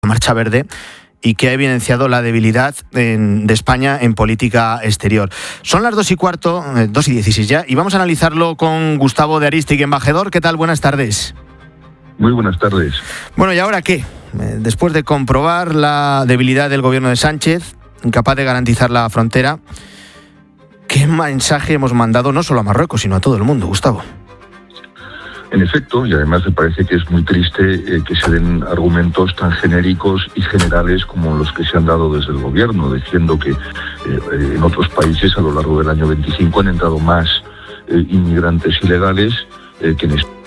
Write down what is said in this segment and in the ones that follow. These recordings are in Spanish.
Marcha Verde y que ha evidenciado la debilidad de España en política exterior. Son las 2:15, 2:16 ya, y vamos a analizarlo con Gustavo de Arístegui, embajador. ¿Qué tal? Buenas tardes. Muy buenas tardes. Bueno, ¿y ahora qué? Después de comprobar la debilidad del gobierno de Sánchez, incapaz de garantizar la frontera, ¿qué mensaje hemos mandado no solo a Marruecos, sino a todo el mundo, Gustavo? En efecto, y además me parece que es muy triste que se den argumentos tan genéricos y generales como los que se han dado desde el gobierno, diciendo que en otros países a lo largo del año 25 han entrado más inmigrantes ilegales que en España.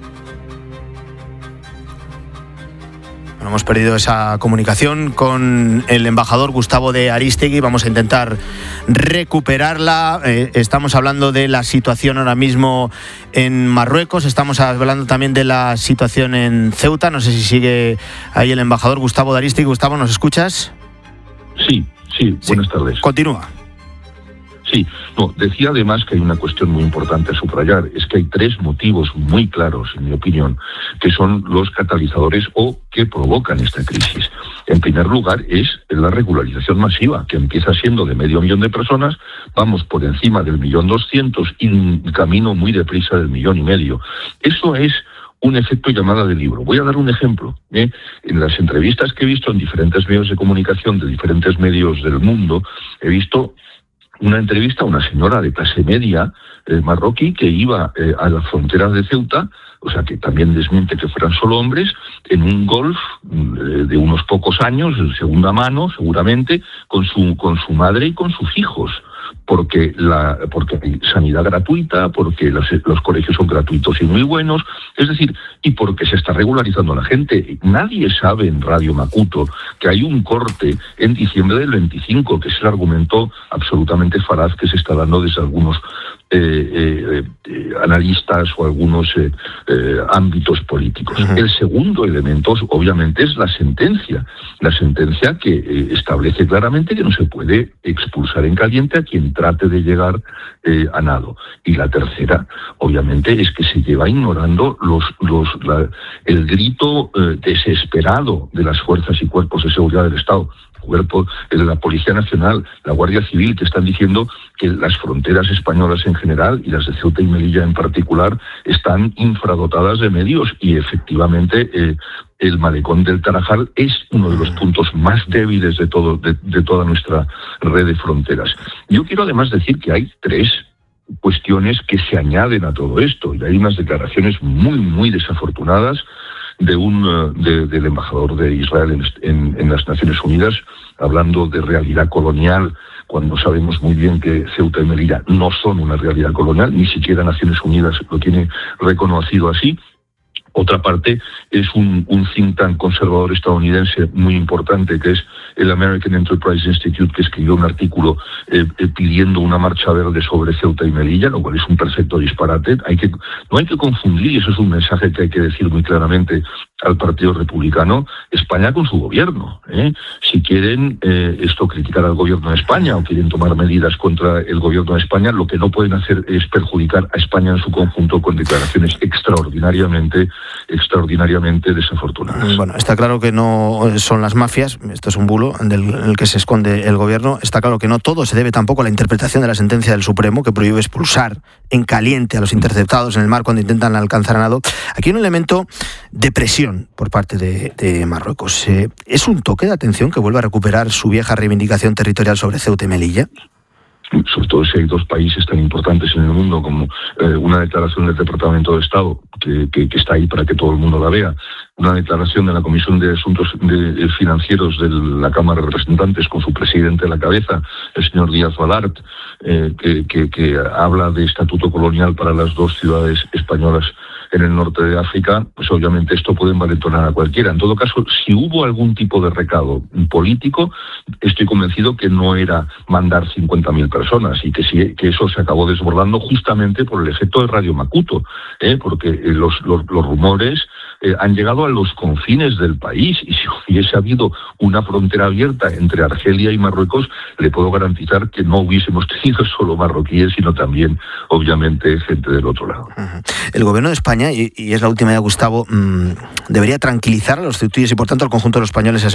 Hemos perdido esa comunicación con el embajador Gustavo de Arístegui. Vamos a intentar recuperarla. Estamos hablando de la situación ahora mismo en Marruecos. Estamos hablando también de la situación en Ceuta. No sé si sigue ahí el embajador Gustavo de Arístegui. Gustavo, ¿nos escuchas? Sí. Buenas tardes. Continúa. Sí, decía además que hay una cuestión muy importante a subrayar, es que hay tres motivos muy claros, en mi opinión, que son los catalizadores o que provocan esta crisis. En primer lugar es la regularización masiva, que empieza siendo de 500.000 de personas, vamos por encima del 1.200.000 y un camino muy deprisa del 1,5 millones. Eso es un efecto llamada de libro. Voy a dar un ejemplo. En las entrevistas que he visto en diferentes medios de comunicación de diferentes medios del mundo, he visto una entrevista a una señora de clase media marroquí que iba a las fronteras de Ceuta, o sea que también desmiente que fueran solo hombres, en un Golf de unos pocos años, de segunda mano seguramente, con su madre y con sus hijos. Porque hay sanidad gratuita, porque los colegios son gratuitos y muy buenos, es decir, y porque se está regularizando la gente. Nadie sabe en Radio Macuto que hay un corte en diciembre del 25, que es el argumento absolutamente falaz que se está dando desde algunos analistas o algunos ámbitos políticos. Uh-huh. El segundo elemento, obviamente, es la sentencia que establece claramente que no se puede expulsar en caliente a quien trate de llegar a nado. Y la tercera, obviamente, es que se lleva ignorando el grito desesperado de las fuerzas y cuerpos de seguridad del Estado, cuerpo de la Policía Nacional, la Guardia Civil, que están diciendo que las fronteras españolas en general y las de Ceuta y Melilla en particular están infradotadas de medios y efectivamente el malecón del Tarajal es uno de los puntos más débiles de toda nuestra red de fronteras. Yo quiero además decir que hay tres cuestiones que se añaden a todo esto y hay unas declaraciones muy, muy desafortunadas del embajador de Israel en las Naciones Unidas, hablando de realidad colonial, cuando sabemos muy bien que Ceuta y Melilla no son una realidad colonial, ni siquiera Naciones Unidas lo tiene reconocido así. Otra parte es un think tank conservador estadounidense muy importante, que es el American Enterprise Institute, que escribió un artículo pidiendo una marcha verde sobre Ceuta y Melilla, lo cual es un perfecto disparate. No hay que confundir, y eso es un mensaje que hay que decir muy claramente al Partido Republicano, España con su gobierno. Si quieren criticar al gobierno de España o quieren tomar medidas contra el gobierno de España, lo que no pueden hacer es perjudicar a España en su conjunto con declaraciones extraordinariamente desafortunadas. Bueno, está claro que no son las mafias, esto es un bulo en el que se esconde el gobierno. Está claro que no todo se debe tampoco a la interpretación de la sentencia del Supremo, que prohíbe expulsar en caliente a los interceptados en el mar cuando intentan alcanzar a nado. Aquí hay un elemento de presión por parte de Marruecos. ¿Es un toque de atención que vuelva a recuperar su vieja reivindicación territorial sobre Ceuta y Melilla? Sobre todo si hay dos países tan importantes en el mundo como una declaración del Departamento de Estado que está ahí para que todo el mundo la vea, una declaración de la Comisión de Asuntos Financieros de la Cámara de Representantes con su presidente a la cabeza, el señor Díaz Balart, que habla de estatuto colonial para las dos ciudades españolas en el norte de África, pues obviamente esto puede envalentonar a cualquiera. En todo caso, si hubo algún tipo de recado político, estoy convencido que no era mandar 50.000 personas y que eso se acabó desbordando justamente por el efecto de Radio Macuto, porque los rumores han llegado a los confines del país, y si hubiese habido una frontera abierta entre Argelia y Marruecos, le puedo garantizar que no hubiésemos tenido solo marroquíes, sino también, obviamente, gente del otro lado. El gobierno de España, y es la última ya, Gustavo, debería tranquilizar a los ceutíes y, por tanto, al conjunto de los españoles